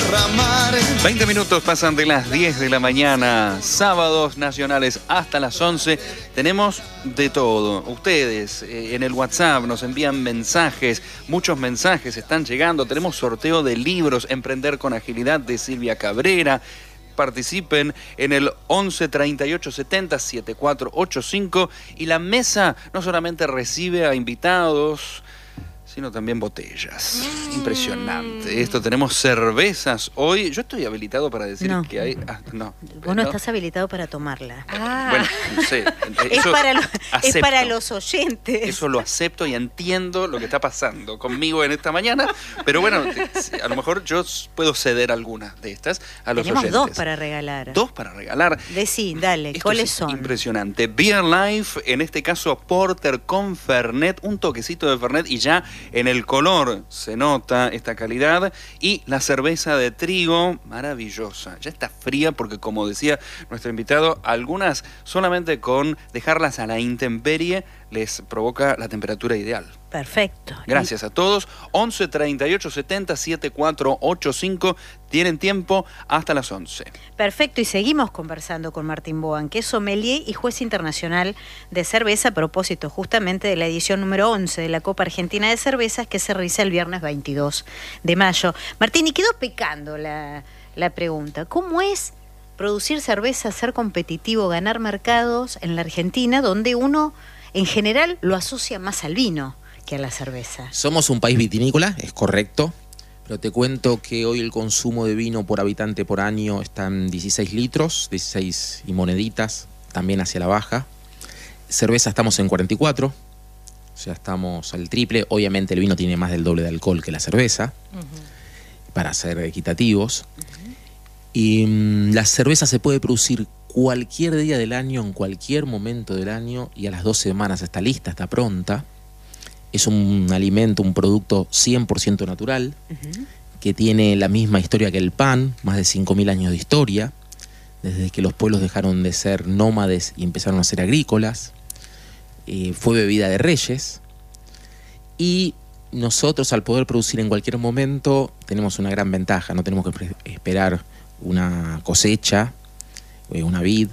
derramar. 20 minutos pasan de las 10 de la mañana, sábados nacionales hasta las 11. Tenemos de todo. Ustedes en el WhatsApp nos envían mensajes, muchos mensajes están llegando. Tenemos sorteo de libros, Emprender con Agilidad, de Silvia Cabrera. Participen en el 11 38 70 7485 y la mesa no solamente recibe a invitados, sino también botellas. Impresionante. Esto, tenemos cervezas hoy. Yo estoy habilitado para decir que hay... no. Vos no estás habilitado para tomarla. Bueno, no sé. Es para los oyentes. Eso lo acepto y entiendo lo que está pasando conmigo en esta mañana. Pero bueno, a lo mejor yo puedo ceder alguna de estas a los oyentes. Tenemos 2 para regalar. 2 para regalar. Decí, dale, Esto ¿cuáles es son? Impresionante. Beer Life, en este caso Porter con Fernet, un toquecito de Fernet y ya en el color se nota esta calidad. Y la cerveza de trigo, maravillosa. Ya está fría porque, como decía nuestro invitado, algunas solamente con dejarlas a la intemperie les provoca la temperatura ideal. Perfecto. Gracias a todos. 11 38 70 7485. Tienen tiempo hasta las 11. Perfecto, y seguimos conversando con Martín Boan, que es sommelier y juez internacional de cerveza, a propósito justamente de la edición número 11 de la Copa Argentina de Cervezas, que se realiza el viernes 22 de mayo. Martín, y quedó pecando la pregunta. ¿Cómo es producir cerveza, ser competitivo, ganar mercados en la Argentina, donde uno en general lo asocia más al vino que a la cerveza? Somos un país vitinícola, es correcto, pero te cuento que hoy el consumo de vino por habitante por año está en 16 litros, 16 y moneditas, también hacia la baja. Cerveza estamos en 44, o sea, estamos al triple. Obviamente el vino tiene más del doble de alcohol que la cerveza, para ser equitativos. Y la cerveza se puede producir cualquier día del año, en cualquier momento del año, y a las 2 semanas está lista, está pronta. Es un alimento, un producto 100% natural, que tiene la misma historia que el pan, más de 5.000 años de historia, desde que los pueblos dejaron de ser nómades y empezaron a ser agrícolas. Fue bebida de reyes, y nosotros, al poder producir en cualquier momento, tenemos una gran ventaja. No tenemos que esperar una cosecha, una vid,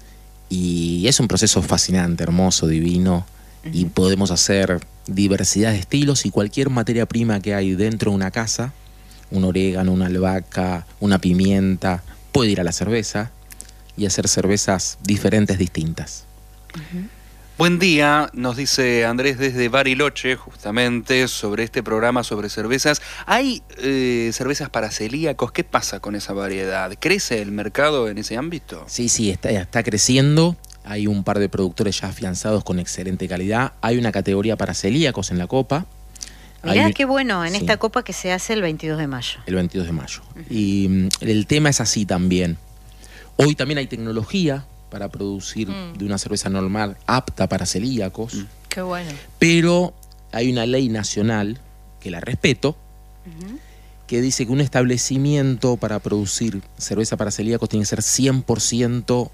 y es un proceso fascinante, hermoso, divino, y podemos hacer diversidad de estilos, y cualquier materia prima que hay dentro de una casa, un orégano, una albahaca, una pimienta, puede ir a la cerveza y hacer cervezas diferentes, distintas. Buen día, nos dice Andrés desde Bariloche, justamente sobre este programa sobre cervezas. ¿Hay cervezas para celíacos? ¿Qué pasa con esa variedad? ¿Crece el mercado en ese ámbito? Sí, está creciendo. Hay un par de productores ya afianzados con excelente calidad. Hay una categoría para celíacos en la Copa. Mirá qué bueno, en esta Copa que se hace el 22 de mayo. El 22 de mayo. Y el tema es así también. Hoy también hay tecnología para producir de una cerveza normal apta para celíacos. Qué bueno. Pero hay una ley nacional, que la respeto, que dice que un establecimiento para producir cerveza para celíacos tiene que ser 100%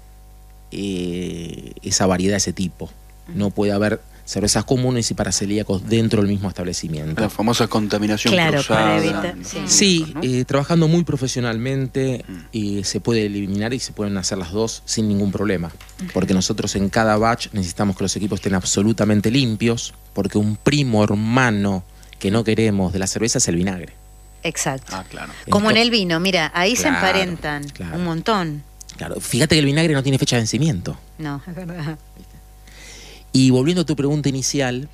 esa variedad, ese tipo. No puede haber cervezas comunes y para celíacos dentro del mismo establecimiento. La famosa contaminación cruzada. Para evitar, trabajando muy profesionalmente, se puede eliminar y se pueden hacer las dos sin ningún problema. Porque nosotros en cada batch necesitamos que los equipos estén absolutamente limpios, porque un primo hermano que no queremos de la cerveza es el vinagre. Exacto. Claro. Como en el vino, mira, ahí se emparentan un montón. Claro, fíjate que el vinagre no tiene fecha de vencimiento. No, es verdad. Y volviendo a tu pregunta inicial,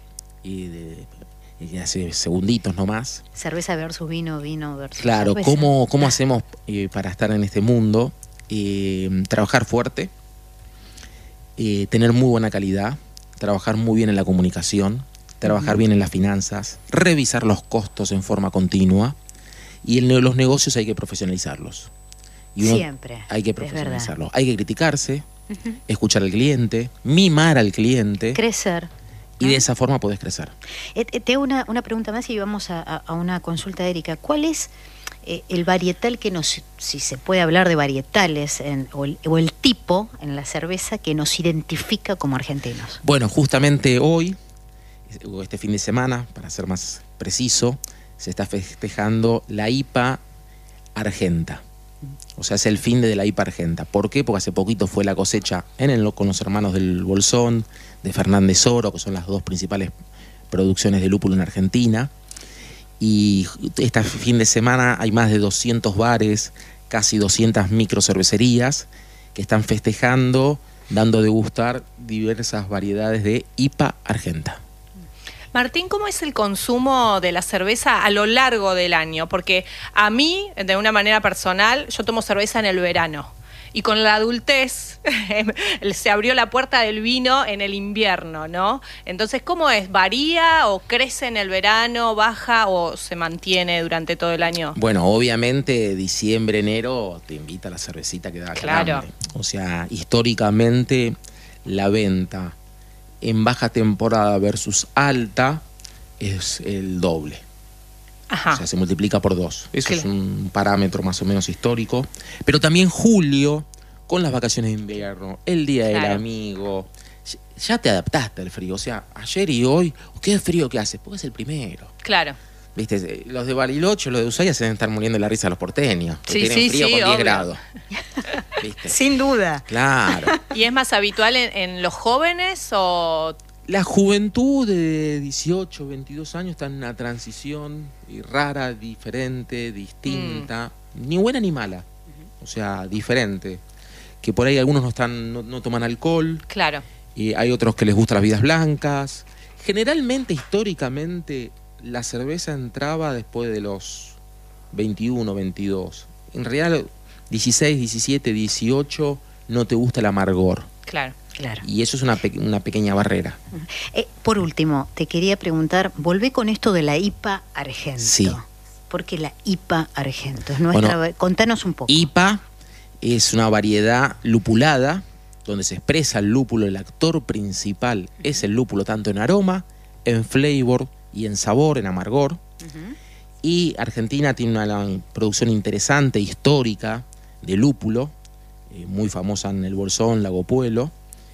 hace segunditos nomás. Cerveza versus vino, vino versus claro, cerveza. ¿cómo hacemos para estar en este mundo? Trabajar fuerte, tener muy buena calidad, trabajar muy bien en la comunicación, trabajar bien en las finanzas, revisar los costos en forma continua, y los negocios hay que profesionalizarlos. Siempre. Hay que profesionalizarlos. Hay que criticarse, escuchar al cliente, mimar al cliente. Crecer. Y de esa forma podés crecer. Te hago una pregunta más y vamos a una consulta de Erika. ¿Cuál es el varietal que si se puede hablar de varietales, o el tipo en la cerveza que nos identifica como argentinos? Bueno, justamente hoy, o este fin de semana, para ser más preciso, se está festejando la IPA Argenta. O sea, es el fin de la IPA Argenta. ¿Por qué? Porque hace poquito fue la cosecha con los hermanos del Bolsón, de Fernández Oro, que son las dos principales producciones de lúpulo en Argentina. Y este fin de semana hay más de 200 bares, casi 200 microcervecerías que están festejando, dando a degustar diversas variedades de IPA Argenta. Martín, ¿cómo es el consumo de la cerveza a lo largo del año? Porque a mí, de una manera personal, yo tomo cerveza en el verano. Y con la adultez se abrió la puerta del vino en el invierno, ¿no? Entonces, ¿cómo es? ¿Varía o crece en el verano, baja o se mantiene durante todo el año? Bueno, obviamente diciembre, enero te invita a la cervecita que da calambre. O sea, históricamente la venta en baja temporada versus alta es el doble. Ajá. O sea, se multiplica por 2. Eso es un parámetro más o menos histórico. Pero también julio, con las vacaciones de invierno, el Día del Amigo, ya te adaptaste al frío. O sea, ayer y hoy, ¿qué frío que hace? Porque es el primero. Claro. ¿Viste? Los de Bariloche, los de Ushuaia se deben estar muriendo de la risa a los porteños. Sí, tienen frío con 10 obvio. grados. ¿Viste? Sin duda. Claro. ¿Y es más habitual en los jóvenes o...? La juventud de 18, 22 años está en una transición rara, diferente, distinta, ni buena ni mala, o sea, diferente. Que por ahí algunos no toman alcohol, claro. Y hay otros que les gustan las vidas blancas. Generalmente, históricamente, la cerveza entraba después de los 21, 22. En realidad, 16, 17, 18, no te gusta el amargor. Claro. Claro. Y eso es una pequeña barrera. Por último, te quería preguntar, volvé con esto de la IPA Argento. Sí. ¿Por qué la IPA Argento? Es nuestra, bueno, contanos un poco. IPA es una variedad lupulada, donde se expresa el lúpulo, el actor principal es el lúpulo, tanto en aroma, en flavor y en sabor, en amargor. Y Argentina tiene una producción interesante, histórica, de lúpulo, muy famosa en el Bolsón, Lago Puelo.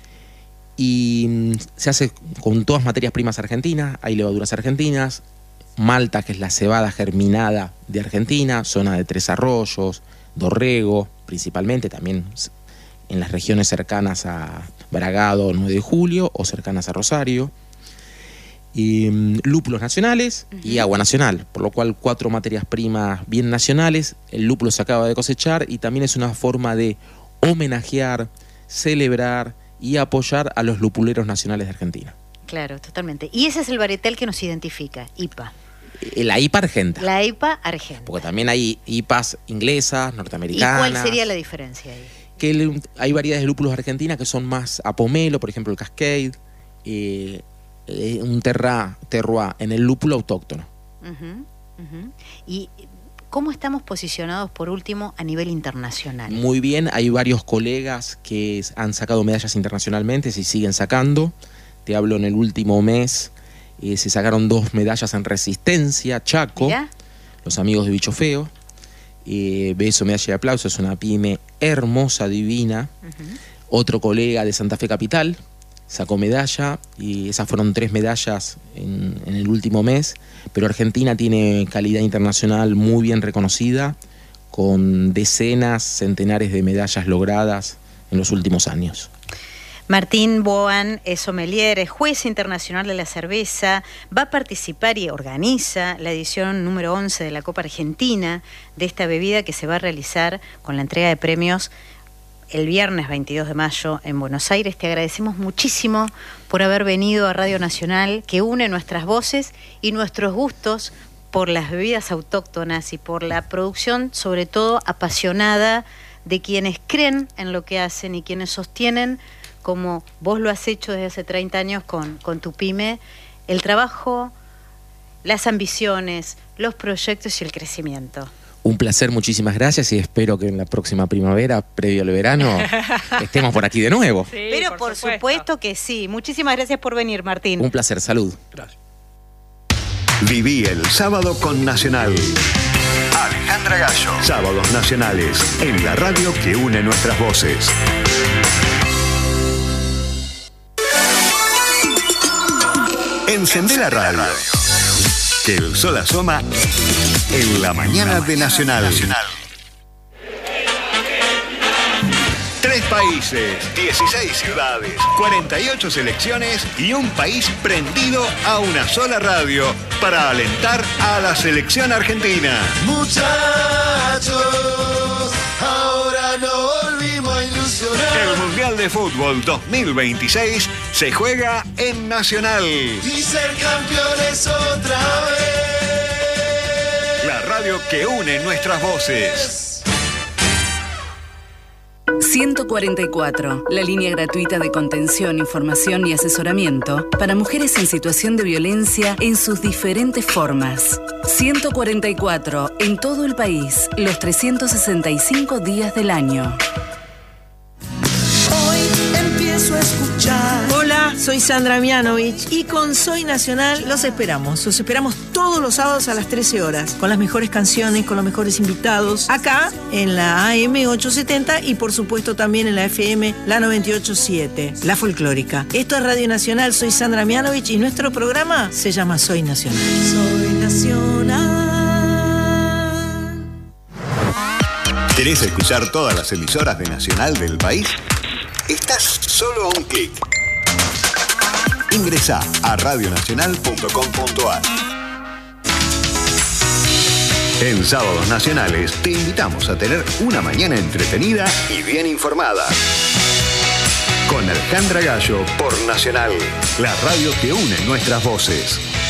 Y se hace con todas materias primas argentinas, hay levaduras argentinas, malta, que es la cebada germinada de Argentina, zona de Tres Arroyos, Dorrego, principalmente, también en las regiones cercanas a Bragado, 9 de Julio, o cercanas a Rosario. Y lúpulos nacionales y agua nacional, por lo cual 4 materias primas bien nacionales. El lúpulo se acaba de cosechar y también es una forma de homenajear, celebrar y apoyar a los lupuleros nacionales de Argentina. Claro, totalmente. Y ese es el varietal que nos identifica, IPA. La IPA Argenta. La IPA Argenta. Porque también hay IPAs inglesas, norteamericanas. ¿Y cuál sería la diferencia ahí? Que hay variedades de lúpulos argentinas que son más a pomelo, por ejemplo el Cascade, un terroir en el lúpulo autóctono. ¿Y cómo estamos posicionados, por último, a nivel internacional? Muy bien, hay varios colegas que han sacado medallas internacionalmente, se siguen sacando. Te hablo, en el último mes se sacaron 2 medallas en resistencia, Chaco. ¿Mirá? Los amigos de Bicho Feo. Beso, medalla de aplauso, es una pyme hermosa, divina. Otro colega de Santa Fe Capital sacó medalla, y esas fueron 3 medallas en el último mes. Pero Argentina tiene calidad internacional muy bien reconocida, con decenas, centenares de medallas logradas en los últimos años. Martín Boan es sommelier, es juez internacional de la cerveza, va a participar y organiza la edición número 11 de la Copa Argentina de esta bebida, que se va a realizar con la entrega de premios el viernes 22 de mayo en Buenos Aires. Te agradecemos muchísimo por haber venido a Radio Nacional, que une nuestras voces y nuestros gustos por las bebidas autóctonas y por la producción, sobre todo apasionada, de quienes creen en lo que hacen y quienes sostienen, como vos lo has hecho desde hace 30 años con tu pyme, el trabajo, las ambiciones, los proyectos y el crecimiento. Un placer, muchísimas gracias, y espero que en la próxima primavera, previo al verano, estemos por aquí de nuevo. Sí, pero por supuesto que sí. Muchísimas gracias por venir, Martín. Un placer, salud. Gracias. Viví el sábado con Nacional. Alejandra Gallo. Sábados nacionales, en la radio que une nuestras voces. Encendé la radio, que el sol asoma en la mañana de Nacional. 3 países, 16 ciudades, 48 selecciones y un país prendido a una sola radio para alentar a la selección argentina. Muchachos, ahora no volvimos a ilusionar. El Mundial de Fútbol 2026 se juega en Nacional. Y ser campeones otra vez. La radio que une nuestras voces. 144, la línea gratuita de contención, información y asesoramiento para mujeres en situación de violencia en sus diferentes formas. 144, en todo el país, los 365 días del año. Hoy empiezo a escuchar. Hola, soy Sandra Mianovich y con Soy Nacional los esperamos. Los esperamos todos los sábados a las 13 horas, con las mejores canciones, con los mejores invitados, acá en la AM 870 y por supuesto también en la FM, la 98.7, la folclórica. Esto es Radio Nacional, soy Sandra Mianovich y nuestro programa se llama Soy Nacional. Soy Nacional. ¿Querés escuchar todas las emisoras de Nacional del país? Estás solo a un clic. Ingresá a radionacional.com.ar. En Sábados Nacionales te invitamos a tener una mañana entretenida y bien informada. Con Alejandra Gallo por Nacional, la radio que une nuestras voces.